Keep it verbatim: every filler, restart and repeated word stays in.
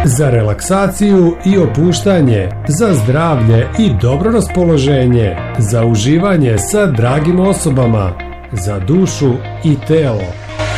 za relaksaciju i opuštanje, za zdravlje i dobro raspoloženje, za uživanje sa dragim osobama, za dušu i telo.